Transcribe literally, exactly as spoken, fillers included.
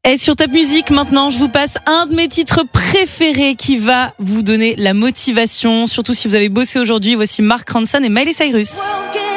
Et sur Top Music, maintenant, je vous passe un de mes titres préférés qui va vous donner la motivation, surtout si vous avez bossé aujourd'hui. Voici Mark Ronson et Miley Cyrus.